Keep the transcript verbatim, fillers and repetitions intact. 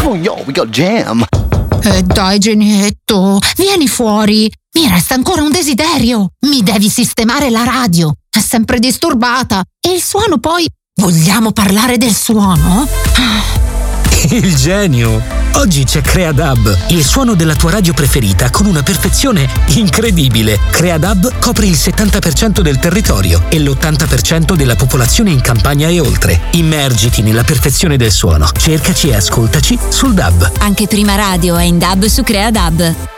Oh, yo, we got jam. Eh dai, genietto, vieni fuori. Mi resta ancora un desiderio. Mi devi sistemare la radio. È sempre disturbata. E il suono poi... Vogliamo parlare del suono? Il genio! Oggi c'è Creadub, il suono della tua radio preferita con una perfezione incredibile. Creadub copre il settanta per cento del territorio e l'ottanta per cento della popolazione in campagna e oltre. Immergiti nella perfezione del suono. Cercaci e ascoltaci sul D A B. Anche Prima Radio è in D A B su Creadub.